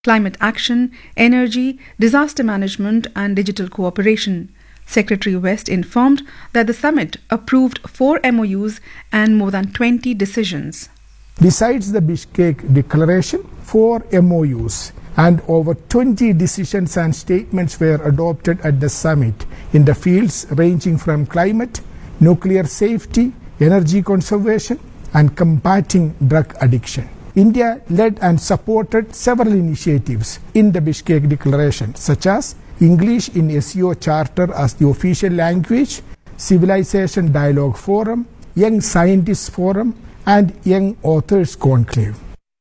climate action, energy, disaster management, and digital cooperation. Secretary West informed that the summit approved 4 MOUs and more than 20 decisions. Besides the Bishkek Declaration, 4 MOUs and over 20 decisions and statements were adopted at the summit in the fields ranging from climate, nuclear safety, energy conservation, and combating drug addiction. India led and supported several initiatives in the Bishkek Declaration, such as English in SEO Charter as the official language, Civilization Dialogue Forum, Young Scientists Forum, and Young Authors Conclave.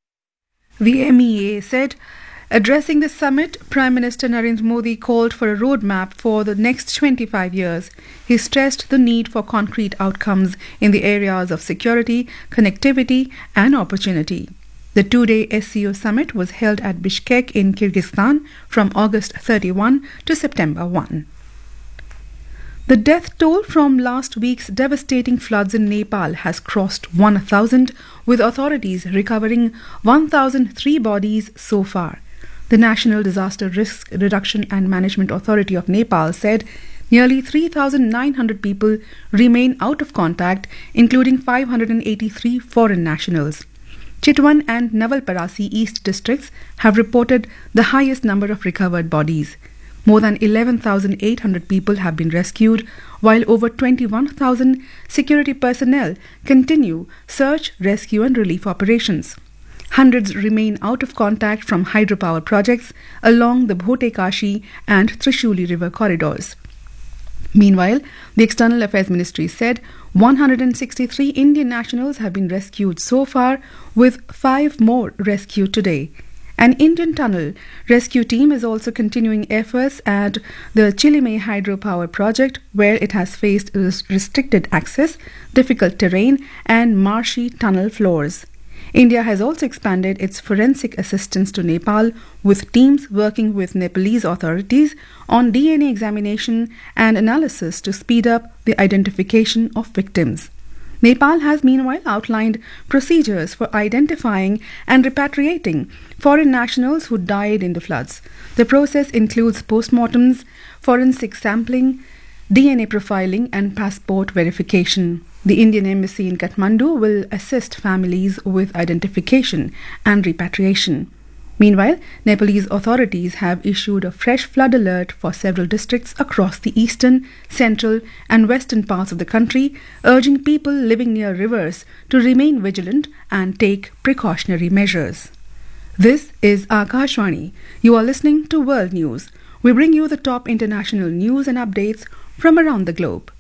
The MEA said, addressing the summit, Prime Minister Narendra Modi called for a roadmap for the next 25 years. He stressed the need for concrete outcomes in the areas of security, connectivity, and opportunity. The 2-day SCO summit was held at Bishkek in Kyrgyzstan from August 31 to September 1. The death toll from last week's devastating floods in Nepal has crossed 1,000, with authorities recovering 1,003 bodies so far. The National Disaster Risk Reduction and Management Authority of Nepal said nearly 3,900 people remain out of contact, including 583 foreign nationals. Chitwan and Navalparasi East districts have reported the highest number of recovered bodies. More than 11,800 people have been rescued, while over 21,000 security personnel continue search, rescue and relief operations. Hundreds remain out of contact from hydropower projects along the Bhote-Kashi and Trishuli river corridors. Meanwhile, the External Affairs Ministry said 163 Indian nationals have been rescued so far, with 5 more rescued today. An Indian tunnel rescue team is also continuing efforts at the Chilime hydropower project, where it has faced restricted access, difficult terrain, and marshy tunnel floors. India has also expanded its forensic assistance to Nepal, with teams working with Nepalese authorities on DNA examination and analysis to speed up the identification of victims. Nepal has meanwhile outlined procedures for identifying and repatriating foreign nationals who died in the floods. The process includes postmortems, forensic sampling, DNA profiling, and passport verification. The Indian Embassy in Kathmandu will assist families with identification and repatriation. Meanwhile, Nepalese authorities have issued a fresh flood alert for several districts across the eastern, central, and western parts of the country, urging people living near rivers to remain vigilant and take precautionary measures. This is Akashvani. You are listening to World News. We bring you the top international news and updates from around the globe.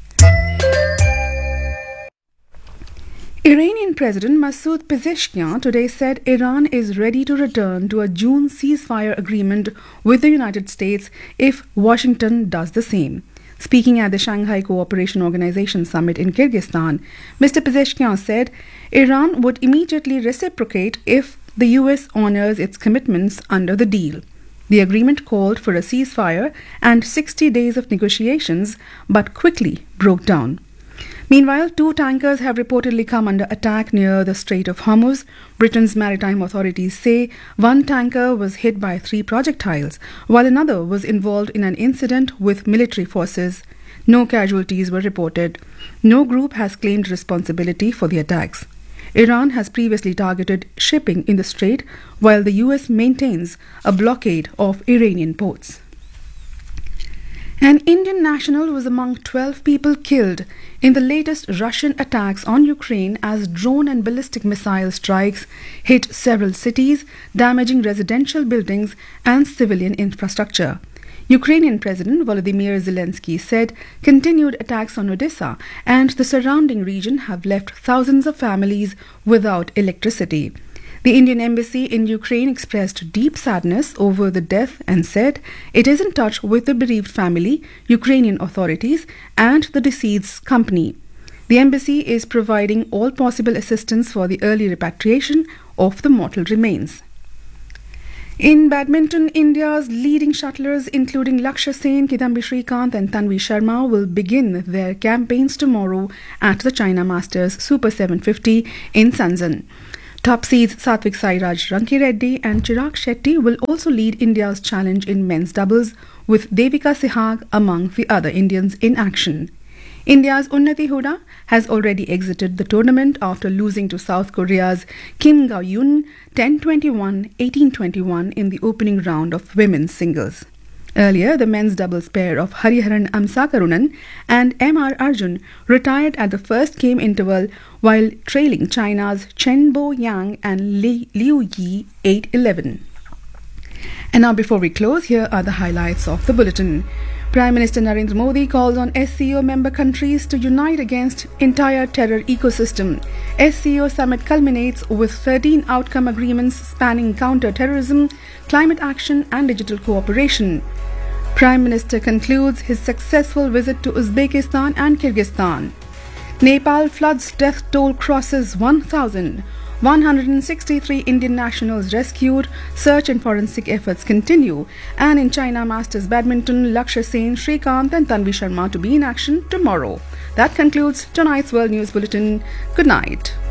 Iranian President Masoud Pezeshkian today said Iran is ready to return to a June ceasefire agreement with the United States if Washington does the same. Speaking at the Shanghai Cooperation Organization summit in Kyrgyzstan, Mr. Pezeshkian said Iran would immediately reciprocate if the US honors its commitments under the deal. The agreement called for a ceasefire and 60 days of negotiations, but quickly broke down. Meanwhile, 2 tankers have reportedly come under attack near the Strait of Hormuz. Britain's maritime authorities say 1 tanker was hit by 3 projectiles, while another was involved in an incident with military forces. No casualties were reported. No group has claimed responsibility for the attacks. Iran has previously targeted shipping in the strait, while the US maintains a blockade of Iranian ports. An Indian national was among 12 people killed in the latest Russian attacks on Ukraine as drone and ballistic missile strikes hit several cities, damaging residential buildings and civilian infrastructure. Ukrainian President Volodymyr Zelensky said continued attacks on Odessa and the surrounding region have left thousands of families without electricity. The Indian Embassy in Ukraine expressed deep sadness over the death and said it is in touch with the bereaved family, Ukrainian authorities, and the deceased's company. The embassy is providing all possible assistance for the early repatriation of the mortal remains. In badminton, India's leading shuttlers, including Lakshya Sen, Kidambi Srikanth and Tanvi Sharma, will begin their campaigns tomorrow at the China Masters Super 750 in Shenzhen. Top seeds Satvik Sairaj Rankireddy and Chirag Shetty will also lead India's challenge in men's doubles, with Devika Sehag among the other Indians in action. India's Unnati Hooda has already exited the tournament after losing to South Korea's Kim Ga-yoon 10-21, 18-21 in the opening round of women's singles. Earlier, the men's doubles pair of Hariharan Amsakarunan and M.R. Arjun retired at the first game interval while trailing China's Chen Bo Yang and Liu Yi 8-11. And now before we close, here are the highlights of the bulletin. Prime Minister Narendra Modi calls on SCO member countries to unite against entire terror ecosystem. SCO summit culminates with 13 outcome agreements spanning counter-terrorism, climate action and digital cooperation. Prime Minister concludes his successful visit to Uzbekistan and Kyrgyzstan. Nepal floods death toll crosses 1,000. 163 Indian nationals rescued, search and forensic efforts continue, and in China Masters Badminton, Lakshya Sen, Srikanth and Tanvi Sharma to be in action tomorrow. That concludes tonight's World News Bulletin. Good night.